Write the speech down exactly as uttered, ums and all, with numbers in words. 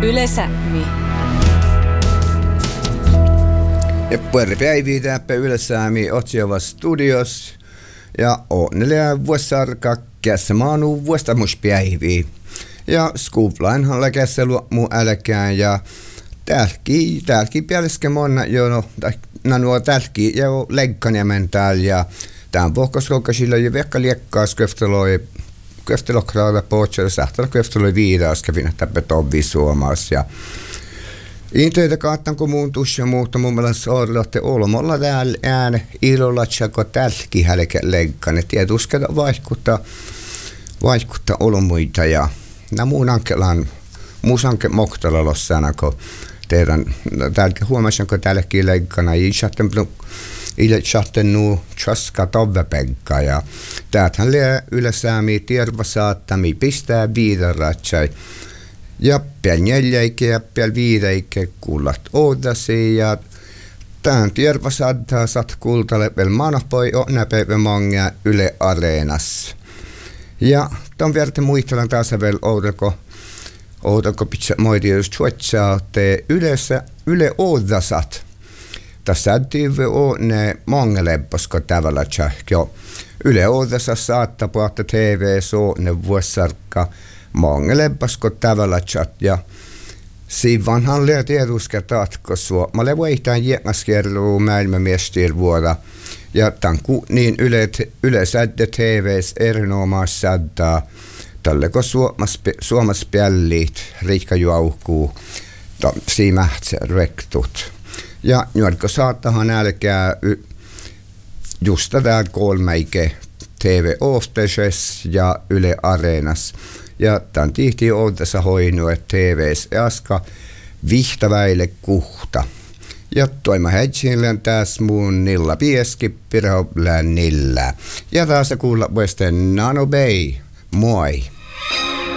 Yle Sámi. Ja puoli päiviä täppä Yle Sámi Otsiova studios. Ja onnellinen vuosarka kässä maanu vuostamuspäiviä. Ja Skuvlainhan läkässä luo mun älkään ja täälläkin, täälläkin pieleskä monna jo no, no nuo täälläkin jo Lenkkaniemen täällä ja tämän vuokoskoukka sillä jo vekka liekkaa sköfteloi köftelokraada pohtsella sähtellä köfteloi viidaas kävin täppä tovvi suomassa ja Inteitä kaattan kun muun tuossa muuta mun mielestä orlotte olmolla täällä ääne ilolla tsako täälläkin hälkä lenkkaan et tiedä usketa vaikuttaa vaikuttaa olmuita ja nämä muun ankelaan muus anke moktalla lossana kun teidän täälläkin huomasin kun täälläkin lenkkana ei chatten Ile chatten nu chaska tovvepenkka ja täältähän lie Yle Sámi tierva saattami pistää viidaratsai ja piel neljäike ja piel viideike kullat oodasi ja tähän tierva saattaa sat kultalle vel manapoi o näpeve mangia Yle Areenas. Ja ton verte muistelan taas vel oudelko oudelko pitää moitius tuotsaa te yleensä Yle Oodasat. Tässä on ne mangeleposko tavalla tjahkio. Yle Oodassa saattaa puhata T V-so ne vuosarkka mangeleposko tavalla tjat ja siinä vanhan lea tieduska tatko suo. Mä le voitaan jängaskerruu maailmanmiestir vuoda ja tämän niin yle, yle sädde T V:s erinomaisesti säddää tälle kun Suomessa pälliit riikka juaukkuu siimähtsä rektut. Ja nyt saattahan älkää just täällä kolmeike T V-ohtesessa ja Yle Areenas. Ja tämän tihti on tässä hoinut, että T V:s äska vihtäväille kuhta. Ja toima hätsinlän tässä mun nilla pieski pirhoblään nillä. Ja taas kuulla vuosten Nano Bay. Moi!